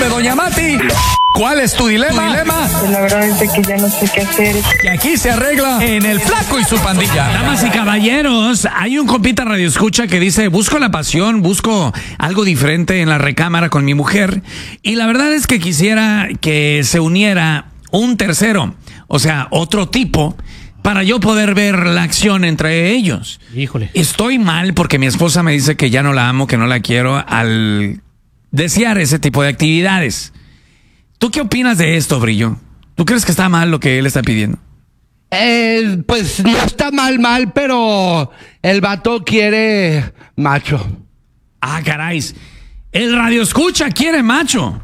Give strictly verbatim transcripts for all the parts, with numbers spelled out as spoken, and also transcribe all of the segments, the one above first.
de Doña Mati. ¿Cuál es tu dilema? dilema? Pues la verdad es que ya no sé qué hacer. Y aquí se arregla en El Flaco y su pandilla. Damas y caballeros, hay un compita radio escucha que dice, busco la pasión, busco algo diferente en la recámara con mi mujer. Y la verdad es que quisiera que se uniera un tercero, o sea, otro tipo, para yo poder ver la acción entre ellos. Híjole. Estoy mal porque mi esposa me dice que ya no la amo, que no la quiero al desear ese tipo de actividades. ¿Tú qué opinas de esto, Brillo? ¿Tú crees que está mal lo que él está pidiendo? Eh, pues no está mal, mal, pero el vato quiere macho. Ah, caray. El radio escucha quiere macho.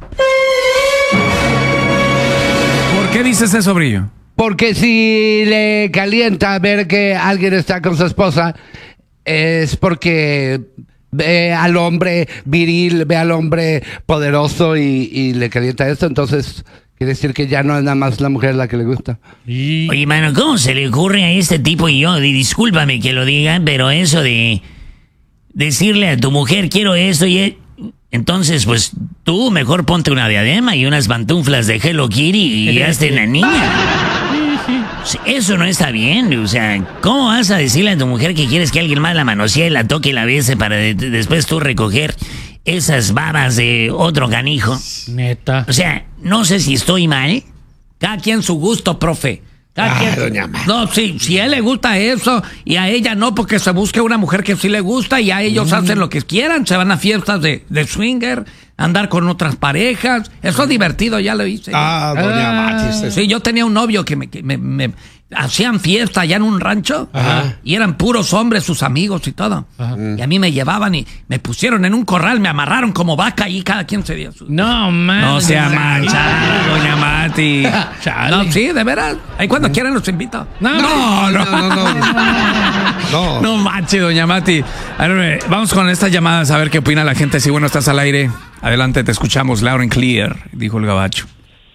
¿Por qué dices eso, Brillo? Porque si le calienta ver que alguien está con su esposa, es porque ve al hombre viril, ve al hombre poderoso y, y le calienta esto. Entonces quiere decir que ya no es nada más la mujer la que le gusta. Y... Oye, mano, ¿cómo se le ocurre a este tipo? Y yo, y discúlpame que lo digan, pero eso de decirle a tu mujer quiero esto y e-". entonces pues tú mejor ponte una diadema y unas pantuflas de Hello Kitty y hazte una niña. Eso no está bien, o sea, ¿cómo vas a decirle a tu mujer que quieres que alguien más la manosee, la toque y la bese para de- después tú recoger esas babas de otro canijo? Neta. O sea, no sé si estoy mal. Cada quien su gusto, profe. Cada Ay, quien- doña Mati. No, sí, si a él le gusta eso y a ella no, porque se busque una mujer que sí le gusta y a ellos hacen lo que quieran, se van a fiestas de, de swinger, andar con otras parejas. Eso es divertido, ya lo hice. Ah, doña Mati. usted- Sí, yo tenía un novio que me, que me, me hacían fiesta allá en un rancho. Ajá. Y eran puros hombres, sus amigos y todo. Ajá. Y a mí me llevaban y me pusieron en un corral, me amarraron como vaca y cada quien se dio su... No, man. No sea mancha, doña Mati. Chale. No, sí, de veras. Ahí cuando quieran los invito. No, no, no. no, no. No. No manche, doña Mati. A ver, vamos con estas llamadas a ver qué opina la gente. Si bueno, estás al aire. Adelante, te escuchamos loud and clear, dijo el gabacho.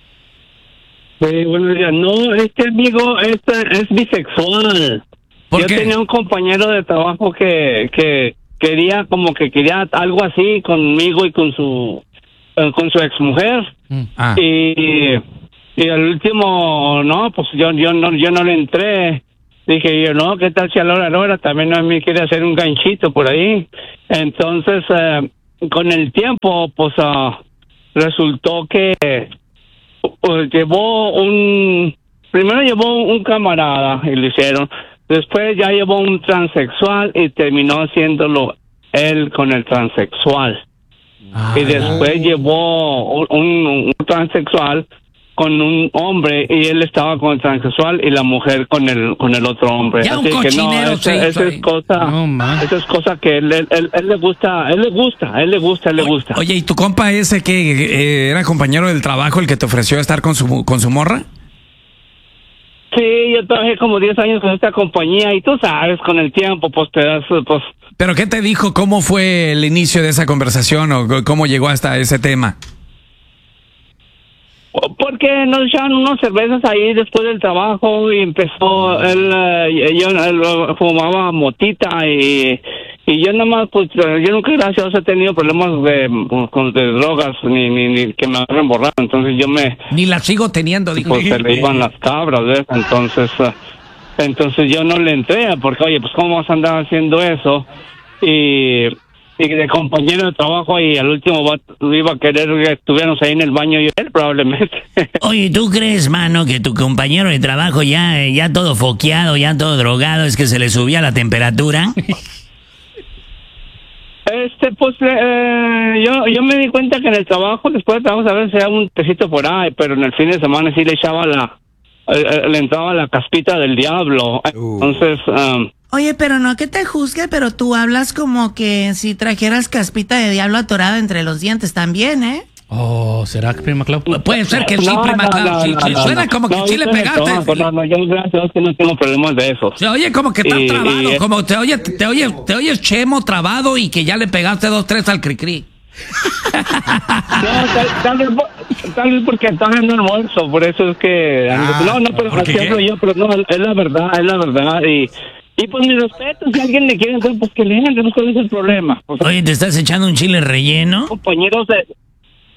Sí, buenos días. No, este amigo es, es bisexual. ¿Por Yo qué? tenía un compañero de trabajo que, que quería, como que quería algo así conmigo y con su eh, con su exmujer. Ah. Y, y al último, no, pues yo yo no yo no le entré. Dije yo, no, ¿qué tal si a la hora, a la hora también a mí quiere hacer un ganchito por ahí? Entonces, eh, con el tiempo, pues ah, resultó que pues, llevó un... Primero llevó un camarada y lo hicieron. Después ya llevó un transexual y terminó haciéndolo él con el transexual. Ah, Y después llevó un, un, un transexual con un hombre y él estaba con el transexual y la mujer con el con el otro hombre. Ya un Así que no, cochinero esa, se hizo esa es ahí. cosa, No, man. esa es cosa que él, él, él, él le gusta, a él le gusta, a él le gusta, a él le gusta. Oye, ¿y tu compa ese que eh, era compañero del trabajo, el que te ofreció estar con su, con su morra? Sí, yo trabajé como diez años con esta compañía y tú sabes, con el tiempo, pues te das, pues... ¿Pero qué te dijo? ¿Cómo fue el inicio de esa conversación o c- cómo llegó hasta ese tema? Porque nos echaban unas cervezas ahí después del trabajo y empezó, él, eh, yo, él eh, fumaba motita y, y yo nada más, pues, eh, yo nunca, gracias a Dios, he tenido problemas de, con, de drogas, ni, ni, ni que me agarren borrado, entonces yo me, Ni la sigo teniendo, dijo. pues se le iban las cabras, ¿ves? Entonces, eh, entonces yo no le entré, porque oye, pues cómo vas a andar haciendo eso, y... y de compañero de trabajo y al último va, iba a querer que estuviéramos ahí en el baño y él probablemente. Oye, ¿tú crees, mano, que tu compañero de trabajo ya, ya todo foqueado, ya todo drogado, es que se le subía la temperatura? Este, pues, eh, yo, yo me di cuenta que en el trabajo, después de trabajo, a veces era un tecito por ahí, pero en el fin de semana sí le echaba la, eh, eh, le entraba la caspita del diablo. Entonces, um, Oye, pero no que te juzgue, pero tú hablas como que si trajeras caspita de diablo atorada entre los dientes también, ¿eh? Oh, ¿será que prima Clau? Puede ser que sí, no, prima no, Clau, no, sí, no, sí, no, suena no. como que No, sí le yo pegaste. No, no, no, yo gracias a Dios que no tengo problemas de eso. Se oye como que estás Y- trabado, y- como te oye, te oye, te oyes chemo trabado y que ya le pegaste dos, tres al cri-cri. No, tal, tal vez, por- tal vez porque estaba en el almuerzo, por eso es que... Ah, no, no, pero ¿por así qué? hablo yo, pero no, es la verdad, es la verdad. Y, y pues mi respeto, si alguien le quiere entrar, pues que le entre, no cuál es el problema. O sea, Oye, ¿te estás echando un chile relleno? compañeros de...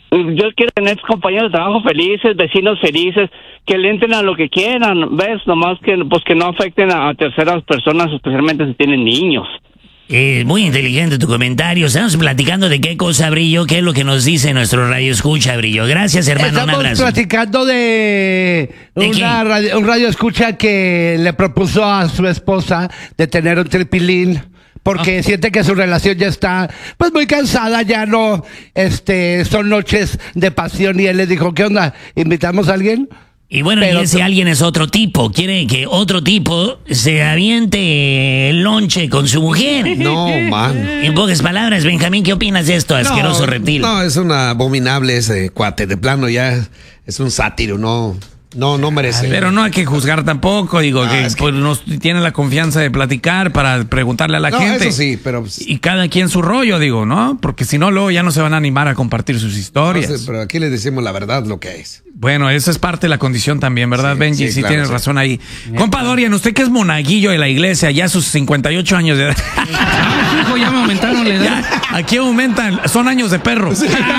Yo quiero tener compañeros de trabajo felices, vecinos felices, que le entren a lo que quieran, ¿ves? Nomás que, pues, que no afecten a, a terceras personas, especialmente si tienen niños. Eh, muy inteligente tu comentario. Estamos platicando de qué cosa, Brillo, qué es lo que nos dice nuestro radio escucha, Brillo. Gracias, hermano. Estamos un abrazo. platicando de, ¿De una qué? radio, un radio escucha que le propuso a su esposa de tener un tripilín. Porque siente que su relación ya está, pues, muy cansada, ya no, este, son noches de pasión. Y él le dijo, ¿qué onda? ¿Invitamos a alguien? Y bueno, Pero y ese tú- alguien es otro tipo. Quiere que otro tipo se aviente el lonche con su mujer. No, man. En pocas palabras, Benjamín, ¿qué opinas de esto, asqueroso no, reptil? No, es un abominable ese cuate. De plano ya es un sátiro, no, no, no merece. Pero no hay que juzgar tampoco, digo, No, que es que- pues, nos tiene la confianza de platicar para preguntarle a la No, gente. eso sí, pero pues, Y cada quien su rollo, digo, ¿no? Porque si no, luego ya no se van a animar a compartir sus no historias. sé, pero aquí le decimos la verdad lo que es. Bueno, esa es parte de la condición también, ¿verdad, Sí, Benji? sí, Sí, claro, tienes sí. razón ahí. Compa Dorian, usted que es monaguillo de la iglesia, ya a sus cincuenta y ocho años de edad. Hijo, ya me aumentaron la edad. Ya, aquí aumentan, son años de perro.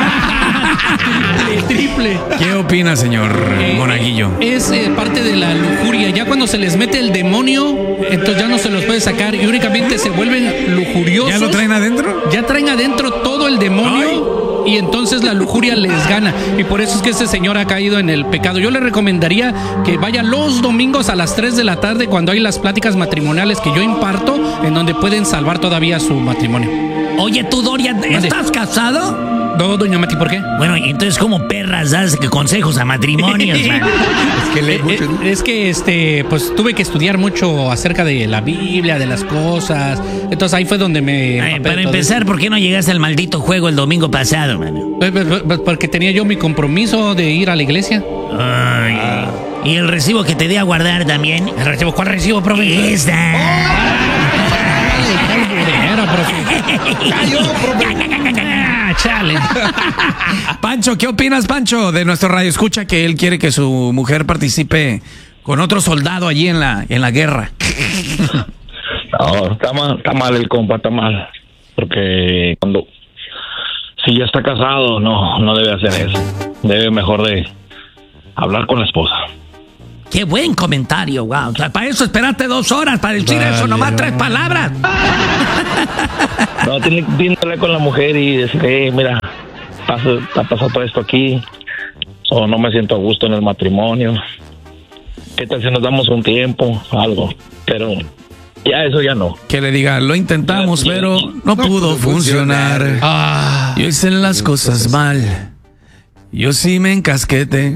El triple. ¿Qué opina, señor Eh, monaguillo? Es eh, parte de la lujuria. Ya cuando se les mete el demonio, entonces ya no se los puede sacar y únicamente se vuelven lujuriosos. ¿Ya lo traen adentro? Ya traen adentro todo el demonio. Y entonces la lujuria les gana. Y por eso es que ese señor ha caído en el pecado. Yo le recomendaría que vaya los domingos a las tres de la tarde cuando hay las pláticas matrimoniales que yo imparto, en donde pueden salvar todavía su matrimonio. Oye, tú, Dorian, ¿estás casado? No, doña Mati, ¿por qué? Bueno, y entonces, ¿cómo perras das consejos a matrimonios, man? Es que lee Eh, mucho, eh, ¿no? Es que este, pues tuve que estudiar mucho acerca de la Biblia, de las cosas. Entonces ahí fue donde me. Ay, empapé para de todo empezar, ¿por qué no llegaste al maldito juego el domingo pasado, mano? eso. Pues, pues, pues, porque tenía yo mi compromiso de ir a la iglesia. Ay. ¿Y el recibo que te di a guardar también? ¿El recibo? ¿Cuál recibo, profe? Esta. Dinero, profe. Ah, chale. Pancho, ¿qué opinas, Pancho, de nuestro radio escucha que él quiere que su mujer participe con otro soldado allí en la, en la guerra? No, está mal, está mal el compa, está mal. Porque cuando... Si ya está casado, no, no debe hacer eso. Debe mejor de hablar con la esposa. Qué buen comentario, wow. O sea, para eso esperaste dos horas para decir eso, nomás tres palabras. No, tiene, tiene que hablar con la mujer y decir, eh, mira, pasa, ha pasado todo esto aquí, o no me siento a gusto en el matrimonio. ¿Qué tal si nos damos un tiempo? Algo. Pero ya eso ya no. Que le diga, lo intentamos, Ya, ya. pero no, pudo funcionar. Ah, Yo hice las cosas mal. Yo sí me encasquete.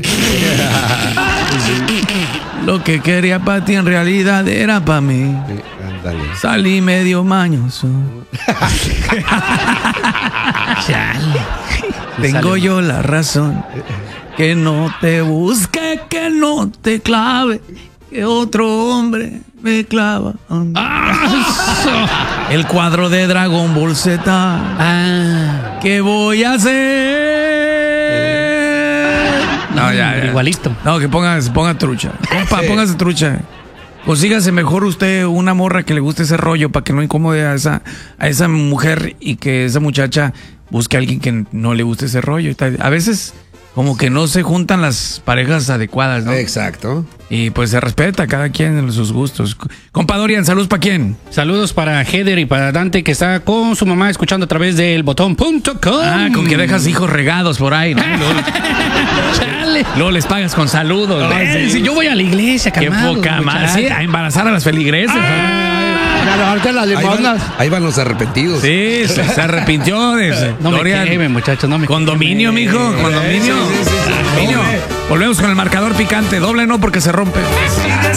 Lo que quería para ti en realidad era para mí. Sí, ándale. Salí medio mañoso. Tengo yo la razón. Que no te busque, que no te clave. Que otro hombre me clava. El cuadro de Dragon Ball Z. ah, ¿Qué voy a hacer? No, ya, ya. igualito. No, que ponga, ponga trucha. Compa, póngase trucha. Consígase mejor usted una morra que le guste ese rollo para que no incomode a esa, a esa mujer y que esa muchacha busque a alguien que no le guste ese rollo. Y tal. A veces como que no se juntan las parejas adecuadas, ¿no? Exacto. Y pues se respeta cada quien en sus gustos. Compa Dorian, ¿saludos para quién? Saludos para Heather y para Dante, que está con su mamá escuchando a través del botón punto com. Ah, con que dejas hijos regados por ahí, ¿no? Luego, Chale. luego les pagas con saludos. ¿no? Eh, si yo voy a la iglesia, Qué calmados, poca más. muchachos. Sí, a embarazar a las feligreses. A lavarte las Ahí van, limonas. ahí van los arrepentidos. Sí, se, se arrepintió de No me Dorian. quemen, muchachos, no me Condominio, quemen. mijo, condominio. Sí, sí, sí, sí. Condominio. Volvemos con el marcador picante. Doble no porque se rompe.